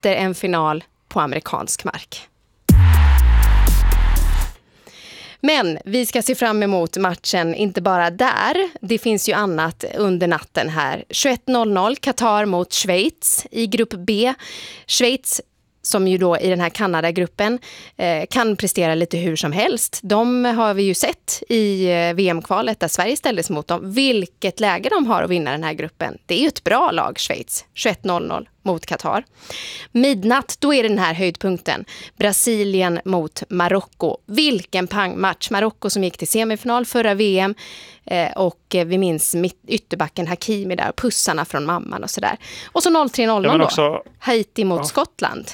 efter en final på amerikansk mark. Men vi ska se fram emot matchen, inte bara där. Det finns ju annat under natten här. 21:00 Qatar mot Schweiz i grupp B. Schweiz, som ju då i den här Kanada-gruppen kan prestera lite hur som helst. De har vi ju sett i VM-kvalet där Sverige ställdes mot dem. Vilket läge de har att vinna den här gruppen. Det är ju ett bra lag, Schweiz. 21:00 mot Qatar. Midnatt, då är det den här höjdpunkten. Brasilien mot Marocko. Vilken pangmatch. Marocko som gick till semifinal förra VM. Och vi minns ytterbacken Hakimi där. Pussarna från mamman och sådär. Och så 03:00 då. Också, Haiti mot Skottland.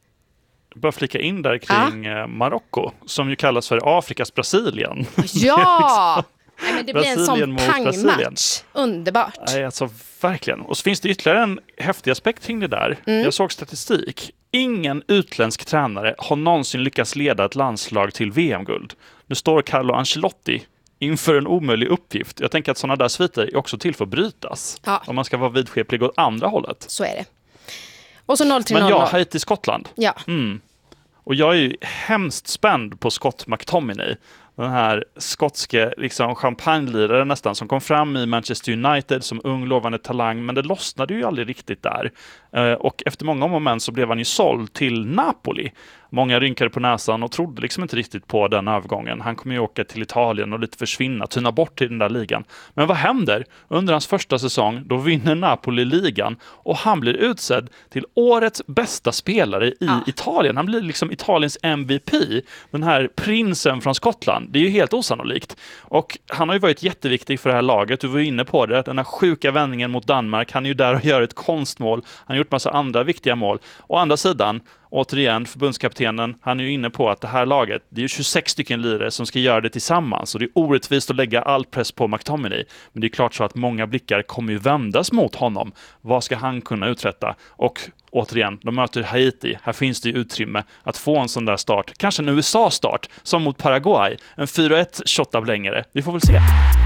Bara flika in där kring Marocko, som ju kallas för Afrikas Brasilien. Ja! Nej, men det blir en sån pangmatch. Brasilien. Underbart. Nej, alltså verkligen. Och så finns det ytterligare en häftig aspekt kring det där. Jag såg statistik. Ingen utländsk tränare har någonsin lyckats leda ett landslag till VM-guld. Nu står Carlo Ancelotti inför en omöjlig uppgift. Jag tänker att sådana där sviter är också till för att brytas. Ja. Om man ska vara vidskeplig åt andra hållet. Så är det. Och så 03:00. Men ja, Haiti, Skottland. Ja. Och jag är ju hemskt spänd på Scott McTominay. Den här skotske champagneliraren nästan, som kom fram i Manchester United som ung lovande talang, men det lossnade ju aldrig riktigt där. Och efter många moment så blev han ju såld till Napoli. Många rynkade på näsan och trodde inte riktigt på den övergången. Han kommer ju åka till Italien och lite försvinna, tyna bort i den där ligan. Men vad händer? Under hans första säsong, då vinner Napoli ligan och han blir utsedd till årets bästa spelare i Italien. Han blir Italiens MVP, den här prinsen från Skottland. Det är ju helt osannolikt. Och han har ju varit jätteviktig för det här laget. Du var inne på det, den här sjuka vändningen mot Danmark. Han är ju där och gör ett konstmål. Han har gjort massa andra viktiga mål. Å andra sidan, återigen, förbundskaptenen, han är ju inne på att det här laget, det är ju 26 stycken lirare som ska göra det tillsammans. Och det är orättvist att lägga all press på McTominay. Men det är klart så att många blickar kommer ju vändas mot honom. Vad ska han kunna uträtta? Och återigen, de möter Haiti. Här finns det ju utrymme att få en sån där start. Kanske en USA-start, som mot Paraguay. En 4-1 shot av längre. Vi får väl se.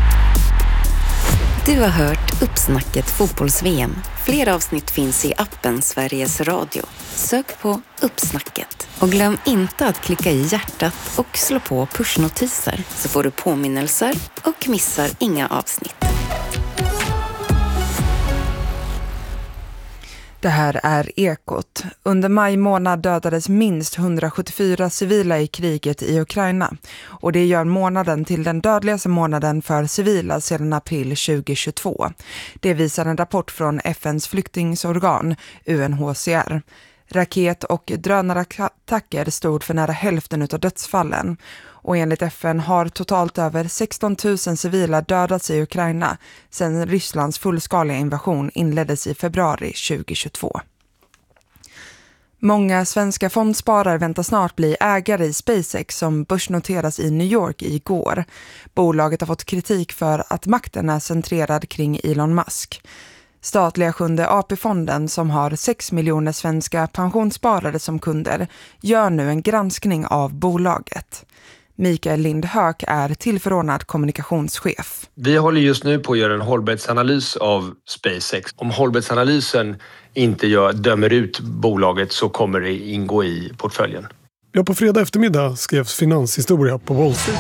Du har hört Uppsnacket fotbolls-VM. Fler avsnitt finns i appen Sveriges Radio. Sök på Uppsnacket. Och glöm inte att klicka i hjärtat och slå på pushnotiser, så får du påminnelser och missar inga avsnitt. Det här är Ekot. Under maj månad dödades minst 174 civila i kriget i Ukraina. Och det gör månaden till den dödligaste månaden för civila sedan april 2022. Det visar en rapport från FNs flyktingsorgan UNHCR. Raket- och drönarattacker stod för nära hälften av dödsfallen. Och enligt FN har totalt över 16 000 civila dödats i Ukraina sedan Rysslands fullskaliga invasion inleddes i februari 2022. Många svenska fondsparare väntar snart bli ägare i SpaceX som börsnoteras i New York igår. Bolaget har fått kritik för att makten är centrerad kring Elon Musk. Statliga Sjunde AP-fonden, som har 6 miljoner svenska pensionssparare som kunder, gör nu en granskning av bolaget. Mikael Lindhök är tillförordnad kommunikationschef. Vi håller just nu på att göra en hållbarhetsanalys av SpaceX. Om hållbarhetsanalysen inte dömer ut bolaget så kommer det ingå i portföljen. Ja, på fredag eftermiddag skrevs finanshistoria på Wall Street.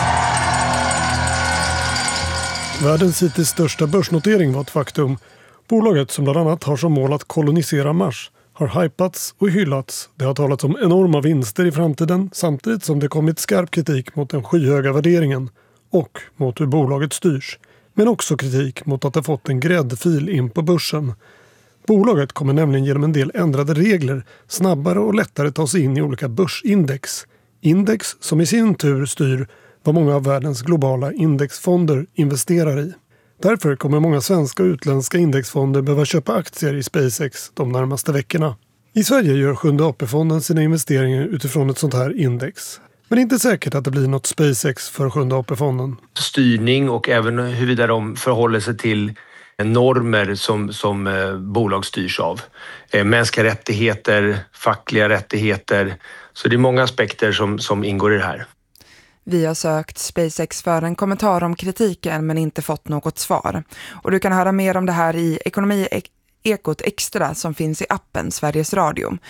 Världens hittills största börsnotering var ett faktum. Bolaget, som bland annat har som mål att kolonisera Mars, har hypats och hyllats. Det har talats om enorma vinster i framtiden, samtidigt som det kommit skarp kritik mot den skyhöga värderingen och mot hur bolaget styrs. Men också kritik mot att det fått en gräddfil in på börsen. Bolaget kommer nämligen genom en del ändrade regler snabbare och lättare ta sig in i olika börsindex. Index som i sin tur styr vad många av världens globala indexfonder investerar i. Därför kommer många svenska och utländska indexfonder behöva köpa aktier i SpaceX de närmaste veckorna. I Sverige gör Sjunde AP-fonden sina investeringar utifrån ett sånt här index. Men det är inte säkert att det blir något SpaceX för Sjunde AP-fonden. Styrning och även huruvida de förhåller sig till normer som bolag styrs av. Mänskliga rättigheter, fackliga rättigheter. Så det är många aspekter som ingår i det här. Vi har sökt SpaceX för en kommentar om kritiken men inte fått något svar. Och du kan höra mer om det här i Ekot Extra som finns i appen Sveriges Radio.